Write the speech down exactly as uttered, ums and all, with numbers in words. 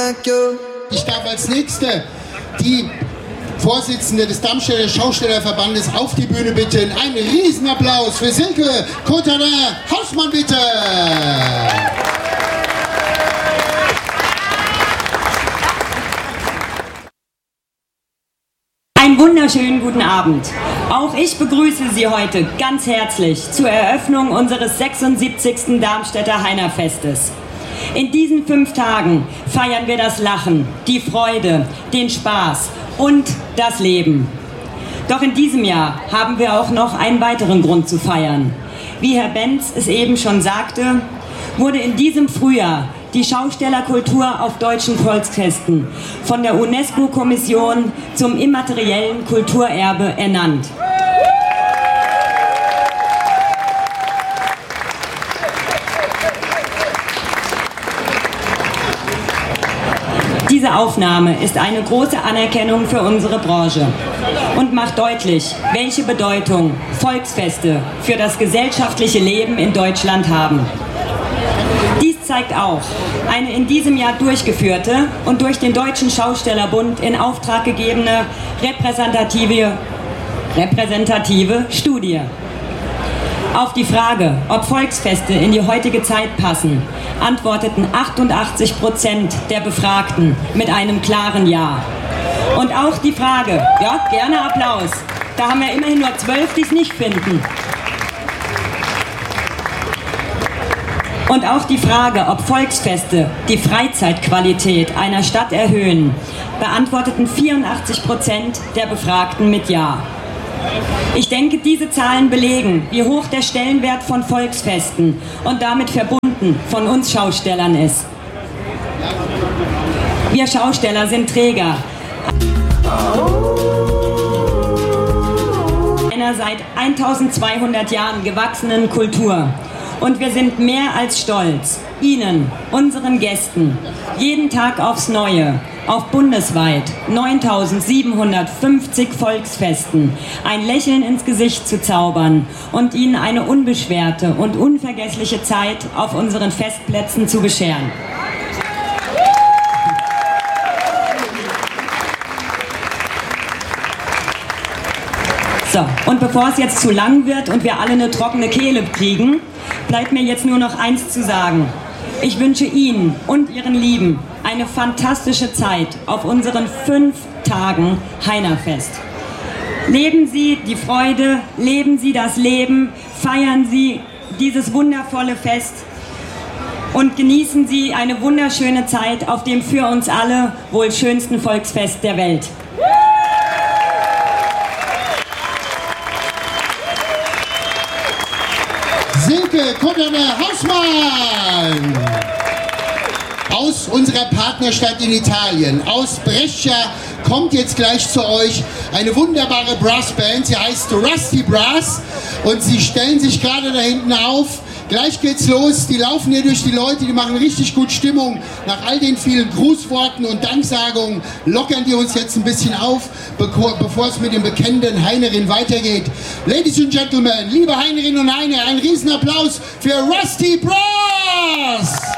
like you. Ich darf als Nächste die Vorsitzende des Darmstädter Schaustellerverbandes auf die Bühne bitten. Einen Riesenapplaus für Silke Cottadin-Hausmann, bitte! Einen wunderschönen guten Abend. Auch ich begrüße Sie heute ganz herzlich zur Eröffnung unseres sechsundsiebzigsten Darmstädter Heinerfestes. In diesen fünf Tagen feiern wir das Lachen, die Freude, den Spaß und das Leben. Doch in diesem Jahr haben wir auch noch einen weiteren Grund zu feiern. Wie Herr Benz es eben schon sagte, wurde in diesem Frühjahr die Schaustellerkultur auf deutschen Volksfesten von der UNESCO-Kommission zum immateriellen Kulturerbe ernannt. Diese Aufnahme ist eine große Anerkennung für unsere Branche und macht deutlich, welche Bedeutung Volksfeste für das gesellschaftliche Leben in Deutschland haben. Dies zeigt auch eine in diesem Jahr durchgeführte und durch den Deutschen Schaustellerbund in Auftrag gegebene repräsentative, repräsentative Studie. Auf die Frage, ob Volksfeste in die heutige Zeit passen, antworteten achtundachtzig Prozent der Befragten mit einem klaren Ja. Und auch die Frage, ja, gerne Applaus, da haben wir immerhin nur zwölf, die es nicht finden. Und auch die Frage, ob Volksfeste die Freizeitqualität einer Stadt erhöhen, beantworteten vierundachtzig Prozent der Befragten mit Ja. Ich denke, diese Zahlen belegen, wie hoch der Stellenwert von Volksfesten und damit verbunden von uns Schaustellern ist. Wir Schausteller sind Träger einer seit eintausendzweihundert Jahren gewachsenen Kultur. Und wir sind mehr als stolz, Ihnen, unseren Gästen, jeden Tag aufs Neue, auf bundesweit neuntausendsiebenhundertfünfzig Volksfesten ein Lächeln ins Gesicht zu zaubern und Ihnen eine unbeschwerte und unvergessliche Zeit auf unseren Festplätzen zu bescheren. So, und bevor es jetzt zu lang wird und wir alle eine trockene Kehle kriegen, bleibt mir jetzt nur noch eins zu sagen. Ich wünsche Ihnen und Ihren Lieben eine fantastische Zeit auf unseren fünf Tagen Heinerfest. Leben Sie die Freude, leben Sie das Leben, feiern Sie dieses wundervolle Fest und genießen Sie eine wunderschöne Zeit auf dem für uns alle wohl schönsten Volksfest der Welt. Silke Cottadin-Hausmann aus unserer Partnerstadt in Italien, aus Brescia, kommt jetzt gleich zu euch eine wunderbare Brassband. Sie heißt Rusty Brass und sie stellen sich gerade da hinten auf. Gleich geht's los, die laufen hier durch die Leute, die machen richtig gut Stimmung. Nach all den vielen Grußworten und Danksagungen lockern die uns jetzt ein bisschen auf, bevor es mit dem bekennenden Heinerin weitergeht. Ladies and Gentlemen, liebe Heinerinnen und Heiner, ein Riesenapplaus für Rusty Brass!